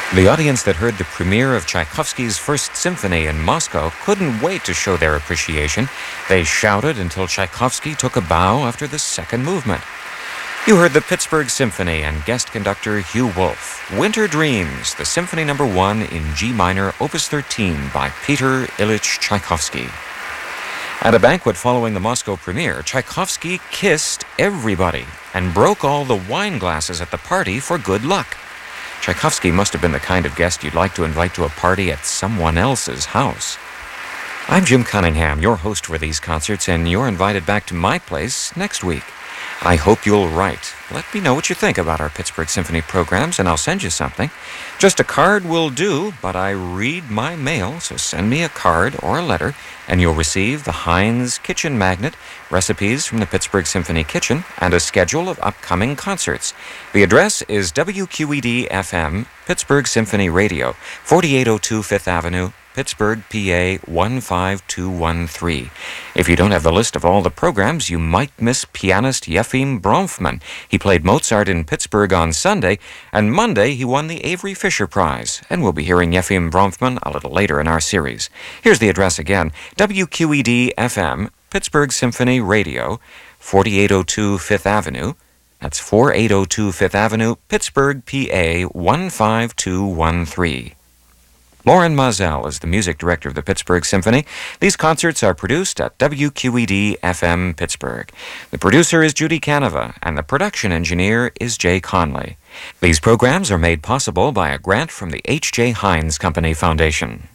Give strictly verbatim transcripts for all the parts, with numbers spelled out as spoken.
The audience that heard the premiere of Tchaikovsky's First Symphony in Moscow couldn't wait to show their appreciation. They shouted until Tchaikovsky took a bow after the second movement. You heard the Pittsburgh Symphony and guest conductor Hugh Wolf. Winter Dreams, the Symphony Number One in G minor, Opus thirteen by Peter Ilyich Tchaikovsky. At a banquet following the Moscow premiere, Tchaikovsky kissed everybody and broke all the wine glasses at the party for good luck. Tchaikovsky must have been the kind of guest you'd like to invite to a party at someone else's house. I'm Jim Cunningham, your host for these concerts, and you're invited back to my place next week. I hope you'll write. Let me know what you think about our Pittsburgh Symphony programs, and I'll send you something. Just a card will do, but I read my mail, so send me a card or a letter, and you'll receive the Heinz Kitchen Magnet, recipes from the Pittsburgh Symphony Kitchen, and a schedule of upcoming concerts. The address is W Q E D F M, Pittsburgh Symphony Radio, forty-eight oh two Fifth Avenue, Pittsburgh, P A one five two one three. If you don't have the list of all the programs, you might miss pianist Yefim Bronfman. He played Mozart in Pittsburgh on Sunday, and Monday he won the Avery Fisher Prize. And we'll be hearing Yefim Bronfman a little later in our series. Here's the address again, W Q E D F M, Pittsburgh Symphony Radio, forty-eight oh two Fifth Avenue. That's forty-eight oh two Fifth Avenue, Pittsburgh, P A one five two one three. Lauren Mazel is the music director of the Pittsburgh Symphony. These concerts are produced at W Q E D F M Pittsburgh. The producer is Judy Canova, and the production engineer is Jay Conley. These programs are made possible by a grant from the H J. Heinz Company Foundation.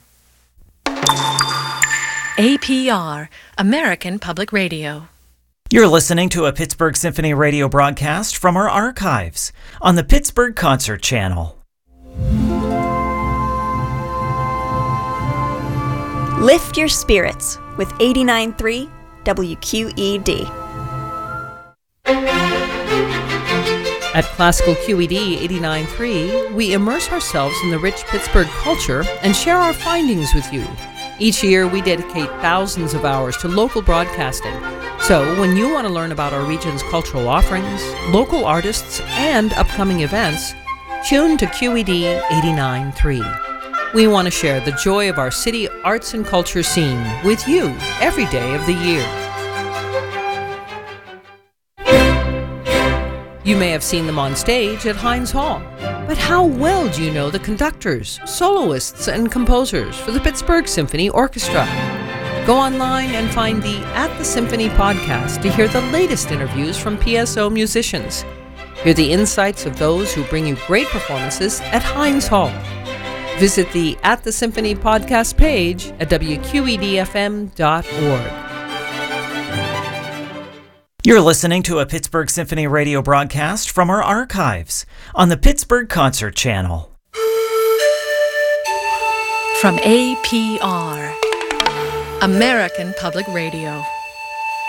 A P R, American Public Radio. You're listening to a Pittsburgh Symphony radio broadcast from our archives on the Pittsburgh Concert Channel. Lift your spirits with eighty-nine point three W Q E D. At Classical Q E D eighty-nine point three, we immerse ourselves in the rich Pittsburgh culture and share our findings with you. Each year, we dedicate thousands of hours to local broadcasting. So, when you want to learn about our region's cultural offerings, local artists, and upcoming events, tune to Q E D eighty-nine point three. We want to share the joy of our city arts and culture scene with you every day of the year. You may have seen them on stage at Heinz Hall, but how well do you know the conductors, soloists, and composers for the Pittsburgh Symphony Orchestra? Go online and find the At the Symphony podcast to hear the latest interviews from P S O musicians. Hear the insights of those who bring you great performances at Heinz Hall. Visit the At the Symphony podcast page at W Q E D F M dot org. You're listening to a Pittsburgh Symphony radio broadcast from our archives on the Pittsburgh Concert Channel. From A P R, American Public Radio.